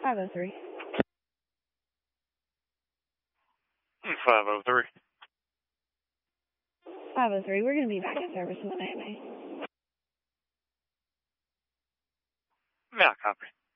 503. 503. 503. We're going to be back in service in the night, mate. Yeah, copy.